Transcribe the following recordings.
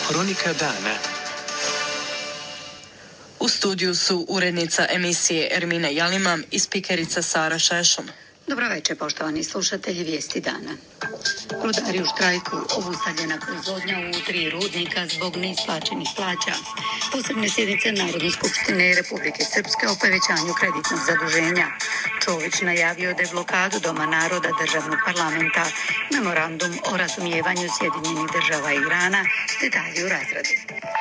Kronika dana. U studiju su urednica emisije Ermina Jalima i spikerica Sara Šešom. Dobro večer, poštovani slušatelji vijesti dana. Rudari u štrajku, obustavljena proizvodnja u 3 rudnika zbog neisplaćenih plaća. Posebne sjednice Narodne skupštine Republike Srpske o povećanju kreditnog zaduženja. Čović najavio deblokadu Doma naroda državnog parlamenta. Memorandum o razumijevanju Sjedinjenih država i Irana. Detalji u razradi.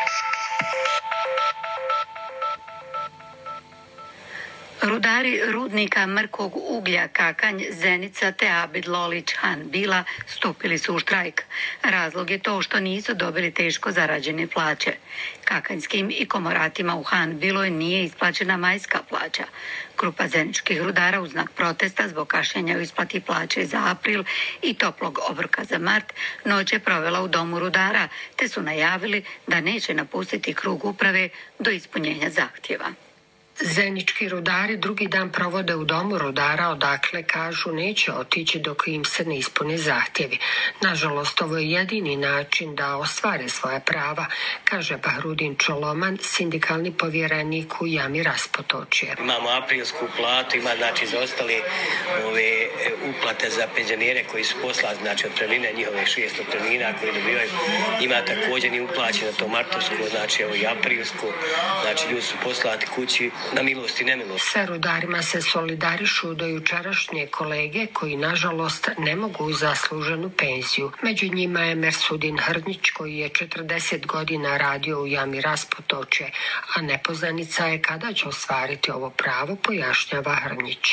Rudari rudnika mrkog uglja Kakanj, Zenica te Abid Lolić Han Bila stupili su u štrajk. Razlog je to što nisu dobili teško zarađene plaće. Kakanjskim i komoratima u Han Biloj nije isplaćena majska plaća. Grupa zeničkih rudara u znak protesta zbog kašnjenja u isplati plaće za april i toplog obroka za mart noć je provela u domu rudara, te su najavili da neće napustiti krug uprave do ispunjenja zahtjeva. Zenički rudari drugi dan provode u domu rudara, odakle kažu neće otići dok im se ne ispune zahtjevi. Nažalost, ovo je jedini način da ostvare svoja prava, kaže Bahrudin Čoloman, sindikalni povjerenik u Jami Raspotočje. Imamo aprilsku platu, ima zaostali ove uplate za penzionere koji su poslali, otpremnine, njihove 6 otpremnina koji dobivaju. Ima također i uplaćeno to martovsko, i aprilsko, ljudi su poslati kući na milost i nemilost. Sa rudarima se solidarišu do jučerašnje kolege koji nažalost ne mogu zasluženu penziju. Među njima je Mersudin Hrnić koji je 40 godina radio u Jami Raspotočje, a nepoznanica je kada će ostvariti ovo pravo, pojašnjava Hrnić.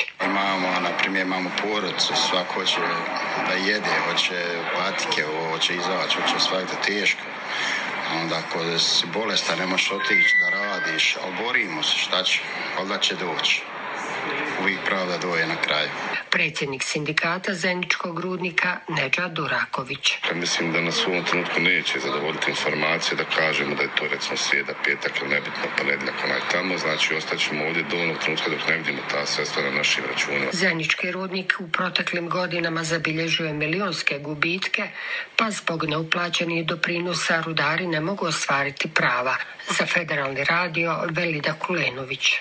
Imamo porodicu, svako hoće da jede, hoće patike, hoće izaći, hoće svakda teško. Onda ako si bolestan, ne možeš otići da radiš, ali borimo se, šta će, valjda će doći. Uvijek pravda doje na kraju. Predsjednik sindikata Zeničkog rudnika Nedžad Duraković. Mislim da nas u ovom trenutku neće zadovoljiti informacije da kažemo da je to recimo srijeda, petak ili nebitno ponedjeljak onaj tamo, ostaćemo ovdje do onog trenutka dok ne vidimo ta sredstva na našim računima. Zenički rudnik u proteklim godinama zabilježuje milionske gubitke, pa zbog neuplaćenih doprinosa rudari ne mogu ostvariti prava. Za Federalni radio Velida Kulenović.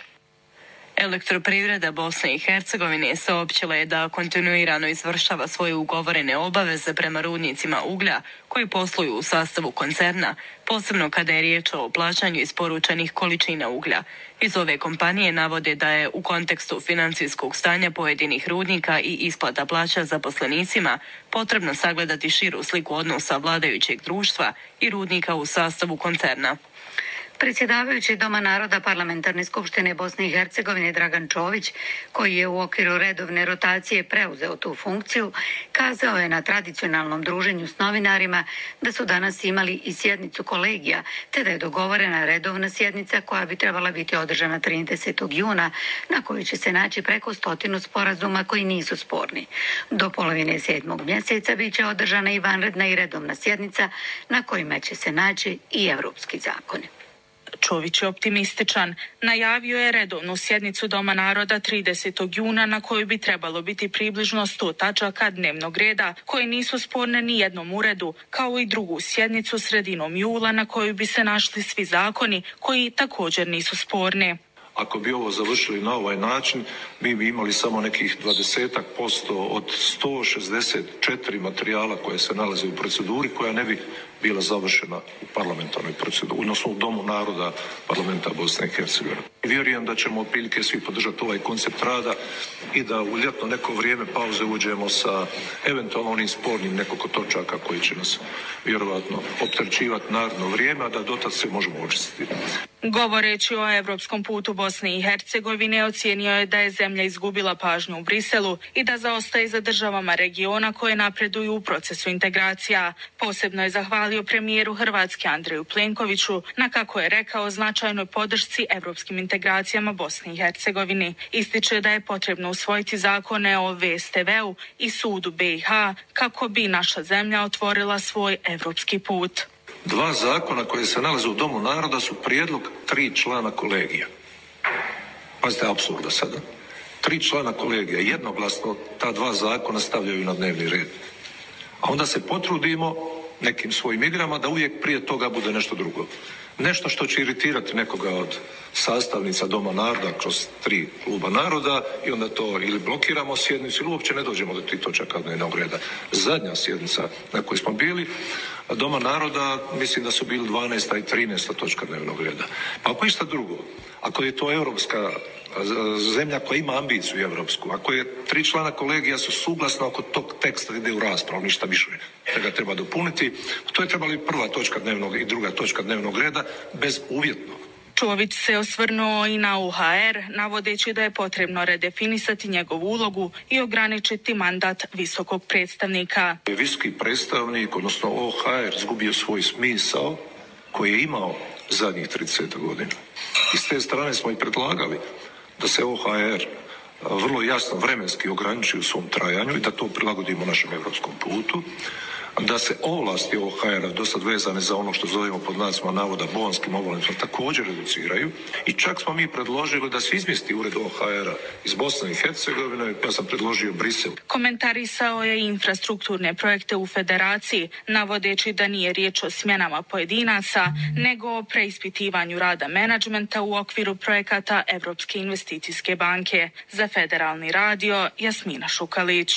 Elektroprivreda Bosne i Hercegovine saopćila je da kontinuirano izvršava svoje ugovorene obaveze prema rudnicima uglja koji posluju u sastavu koncerna, posebno kada je riječ o plaćanju isporučenih količina uglja. Iz ove kompanije navode da je u kontekstu financijskog stanja pojedinih rudnika i isplata plaća zaposlenicima potrebno sagledati širu sliku odnosa vladajućeg društva i rudnika u sastavu koncerna. Predsjedavajući Doma naroda Parlamentarne skupštine Bosne i Hercegovine Dragan Čović, koji je u okviru redovne rotacije preuzeo tu funkciju, kazao je na tradicionalnom druženju s novinarima da su danas imali i sjednicu kolegija, te da je dogovorena redovna sjednica koja bi trebala biti održana 30. juna, na kojoj će se naći preko 100 sporazuma koji nisu sporni. Do polovine 7. mjeseca bit će održana i vanredna i redovna sjednica na kojima će se naći i evropski zakoni. Čović je optimističan. Najavio je redovnu sjednicu Doma naroda 30. juna na kojoj bi trebalo biti približno 100 tačaka dnevnog reda koje nisu sporne ni jednom uredu, kao i drugu sjednicu sredinom jula na kojoj bi se našli svi zakoni koji također nisu sporni. Ako bi ovo završili na ovaj način, mi bi imali samo nekih 20% od 164 materijala koje se nalaze u proceduri, koja ne bi bila završena u parlamentarnoj proceduri, odnosno u Domu naroda parlamenta Bosne i Hercegovine. Vjerujem da ćemo otprilike svi podržati ovaj koncept rada i da u ljetno neko vrijeme pauze uđemo sa eventualno onim spornim nekoliko točaka koji će nas vjerovatno opterećivati naredno vrijeme, a da dotad se možemo očistiti. Govoreći o europskom putu Bosne i Hercegovine, ocijenio je da je zemlja izgubila pažnju u Briselu i da zaostaje za državama regiona koje napreduju u procesu integracija. Posebno je zahvalio premijeru Hrvatske Andreju Plenkoviću na, kako je rekao, značajnoj podršci europskim integracijama Bosne i Hercegovine. Ističe da je potrebno usvojiti zakone o VSTV-u i sudu BiH kako bi naša zemlja otvorila svoj europski put. 2 zakona koje se nalaze u Domu naroda su prijedlog 3 člana kolegija. Pazite apsurda sada. 3 člana kolegija jednoglasno ta 2 zakona stavljaju na dnevni red. A onda se potrudimo nekim svojim igrama, da uvijek prije toga bude nešto drugo. Nešto što će iritirati nekoga od sastavnica Doma naroda kroz 3 kluba naroda i onda to ili blokiramo sjednicu ili uopće ne dođemo do tih točaka dnevnog reda. Zadnja sjednica na kojoj smo bili Doma naroda, mislim da su bili 12. i 13. točka dnevnog reda. Pa ako išta drugo, ako je to europska zemlja koja ima ambiciju europsku, ako je 3 člana kolegija su suglasna oko tog teksta ide u raspravu, ništa više ga treba dopuniti, to je trebala i prva točka dnevnog i druga točka dnevnog reda bezuvjetno. Čović se osvrnuo i na OHR, navodeći da je potrebno redefinisati njegovu ulogu i ograničiti mandat visokog predstavnika. Visoki predstavnik, odnosno OHR, izgubio svoj smisao koji je imao zadnjih 30 godina. I s te strane smo i predlagali da se OHR vrlo jasno vremenski ograniči u svom trajanju i da to prilagodimo našem europskom putu, da se ovlasti OHR-a dosad vezane za ono što zovemo pod znacima navoda Bonskim ovlastima također reduciraju i čak smo mi predložili da se izmjesti ured OHR-a iz Bosne i Hercegovine, ja sam predložio Brisel. Komentarisao je infrastrukturne projekte u federaciji, navodeći da nije riječ o smjenama pojedinaca, nego o preispitivanju rada menadžmenta u okviru projekata Europske investicijske banke. Za Federalni radio, Jasmina Šukalić.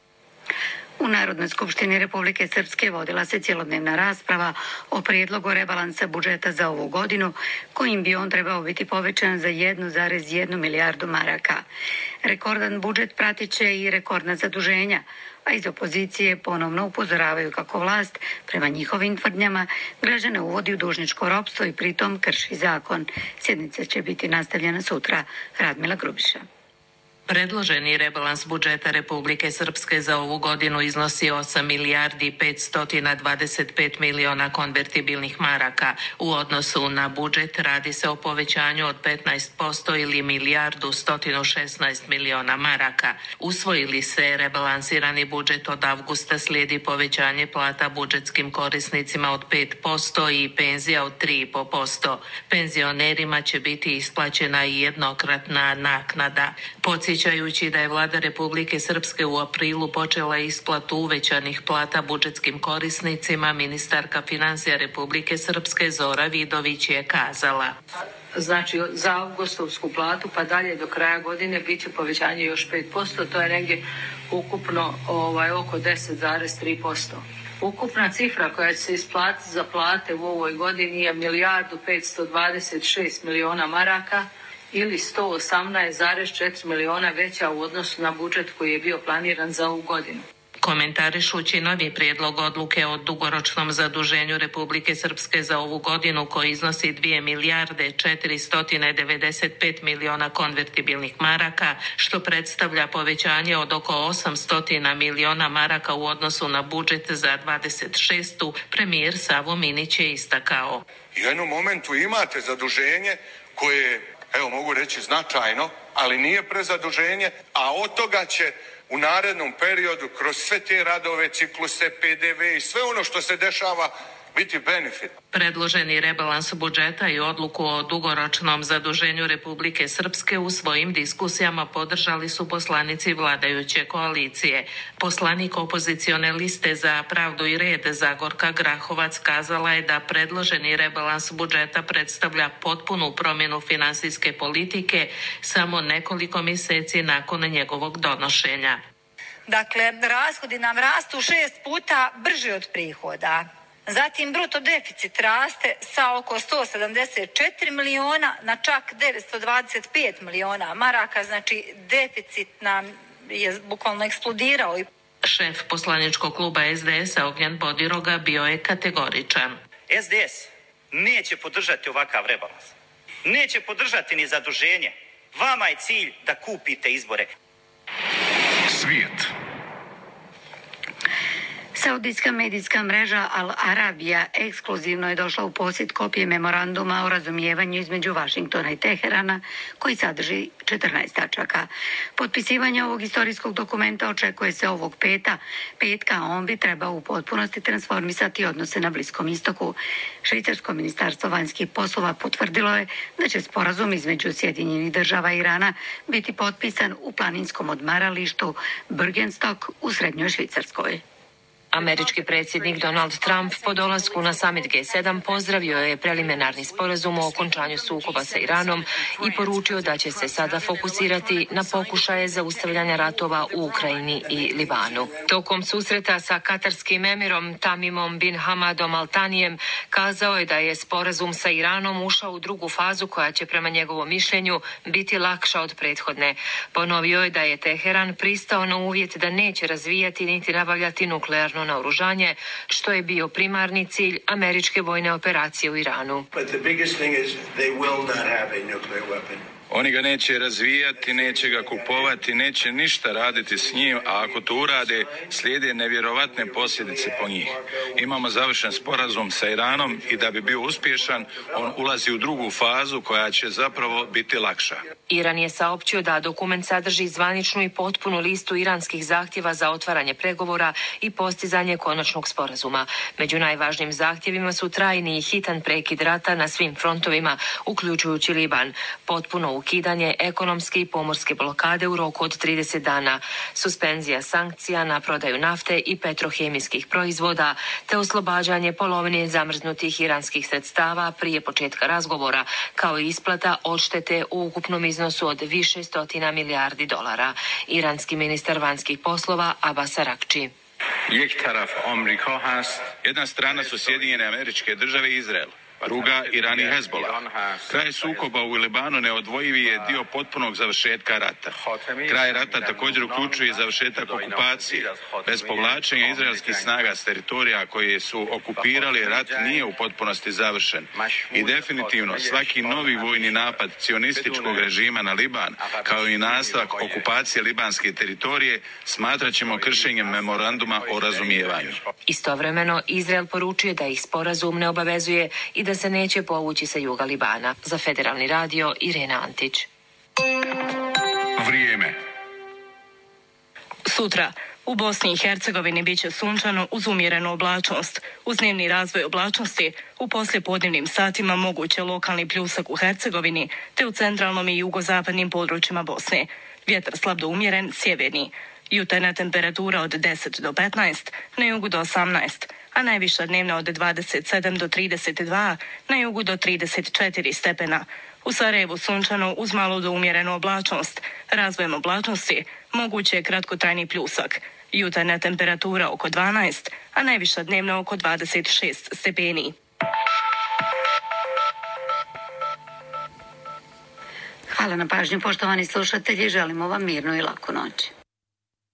U Narodnoj skupštini Republike Srpske vodila se cjelodnevna rasprava o prijedlogu rebalansa budžeta za ovu godinu, kojim bi on trebao biti povećan za 1,1 milijardu maraka. Rekordan budžet pratit će i rekordna zaduženja, a iz opozicije ponovno upozoravaju kako vlast, prema njihovim tvrdnjama, građane uvodi u dužničko ropstvo i pritom krši zakon. Sjednica će biti nastavljena sutra. Radmila Grubiša. Predloženi rebalans budžeta Republike Srpske za ovu godinu iznosi 8 milijardi 525 miliona konvertibilnih maraka. U odnosu na budžet radi se o povećanju od 15% ili milijardu 116 miliona maraka. Usvojili se rebalansirani budžet od avgusta, slijedi povećanje plata budžetskim korisnicima od 5% i penzija od 3,5%. Penzionerima će biti isplaćena i jednokratna naknada. Podsjećajući da je Vlada Republike Srpske u aprilu počela isplatu uvećanih plata budžetskim korisnicima, ministarka financija Republike Srpske Zora Vidović je kazala: Znači za avgustovsku platu pa dalje do kraja godine bit će povećanje još 5%, to je negdje ukupno oko 10,3%. Ukupna cifra koja će se isplatiti za plate u ovoj godini je milijardu 526 miliona maraka, ili 118,4 miliona veća u odnosu na budžet koji je bio planiran za ovu godinu. Komentarišući novi prijedlog odluke o dugoročnom zaduženju Republike Srpske za ovu godinu koji iznosi 2 milijarde 495 miliona konvertibilnih maraka, što predstavlja povećanje od oko 800 miliona maraka u odnosu na budžet za 26. premijer Savo Minić je istakao: U jednom momentu imate zaduženje koje, mogu reći značajno, ali nije prezaduženje, a od toga će u narednom periodu kroz sve te radove, cikluse, PDV i sve ono što se dešava biti benefit. Predloženi rebalans budžeta i odluku o dugoročnom zaduženju Republike Srpske u svojim diskusijama podržali su poslanici vladajuće koalicije. Poslanik opozicione liste za pravdu i red Zagorka Grahovac kazala je da predloženi rebalans budžeta predstavlja potpunu promjenu finansijske politike samo nekoliko mjeseci nakon njegovog donošenja. Dakle, rashodi nam rastu 6 puta brže od prihoda. Zatim bruto deficit raste sa oko 174 miliona na čak 925 miliona maraka, znači deficit nam je bukvalno eksplodirao. Šef poslaničkog kluba SDS-a Ognjen Bodiroga bio je kategoričan. SDS neće podržati ovakav rebalans. Neće podržati ni zaduženje. Vama je cilj da kupite izbore. Svijet. Saudijska medijska mreža Al Arabija ekskluzivno je došla u posjed kopije memoranduma o razumijevanju između Vašingtona i Teherana, koji sadrži 14 tačaka. Potpisivanje ovog historijskog dokumenta očekuje se ovog petka, a on bi trebao u potpunosti transformisati odnose na Bliskom istoku. Švicarsko ministarstvo vanjskih poslova potvrdilo je da će sporazum između Sjedinjenih država i Irana biti potpisan u planinskom odmaralištu Bergenstock u srednjoj Švicarskoj. Američki predsjednik Donald Trump po dolasku na summit G7 pozdravio je preliminarni sporazum o okončanju sukoba sa Iranom i poručio da će se sada fokusirati na pokušaje zaustavljanja ratova u Ukrajini i Libanu. Tokom susreta sa katarskim emirom Tamimom bin Hamadom Al Thanijem kazao je da je sporazum sa Iranom ušao u drugu fazu koja će prema njegovom mišljenju biti lakša od prethodne. Ponovio je da je Teheran pristao na uvjet da neće razvijati niti nabavljati nuklearno naoružanje, što je bio primarni cilj američke vojne operacije u Iranu. Oni ga neće razvijati, neće ga kupovati, neće ništa raditi s njim, a ako to urade, slijede nevjerovatne posljedice po njih. Imamo završen sporazum sa Iranom i da bi bio uspješan, on ulazi u drugu fazu koja će zapravo biti lakša. Iran je saopćio da dokument sadrži zvaničnu i potpunu listu iranskih zahtjeva za otvaranje pregovora i postizanje konačnog sporazuma. Među najvažnijim zahtjevima su trajni i hitan prekid rata na svim frontovima, uključujući Liban, potpuno ukidanje ekonomske i pomorske blokade u roku od 30 dana, suspenzija sankcija na prodaju nafte i petrohemijskih proizvoda, te oslobađanje polovine zamrznutih iranskih sredstava prije početka razgovora, kao i isplata odštete u ukupnom iznosu od više stotina milijardi dolara. Iranski ministar vanjskih poslova Abbas Araghchi. Jedna strana su Sjedinjene Američke Države i Izrael. Druga, Iran i Hezbollah. Kraj sukoba u Libanu neodvojivi je dio potpunog završetka rata. Kraj rata također uključuje završetak okupacije. Bez povlačenja izraelskih snaga s teritorija koje su okupirali, rat nije u potpunosti završen. I definitivno svaki novi vojni napad cionističkog režima na Liban, kao i nastavak okupacije libanske teritorije, smatrat ćemo kršenjem memoranduma o razumijevanju. Istovremeno, Izrael poručuje da ih sporazum ne obavezuje i da se neće povući sa juga Libana. Za Federalni radio, Irena Antić. Vrijeme. Sutra u Bosni i Hercegovini bit će sunčano uz umjerenu oblačnost. Uz dnevni razvoj oblačnosti u poslijepodnevnim satima moguće lokalni pljusak u Hercegovini te u centralnom i jugozapadnim područjima Bosne. Vjetar slab do umjeren, sjeverni. Jutarnja temperatura od 10 do 15, na jugu do 18, a najviša dnevna od 27 do 32, na jugu do 34 stepena. U Sarajevu sunčano uz malo do umjerenu oblačnost. Razvojem oblačnosti moguće je kratkotrajni pljusak. Jutarnja temperatura oko 12, a najviša dnevna oko 26 stepeni. Hvala na pažnju, poštovani slušatelji, želimo vam mirnu i laku noć.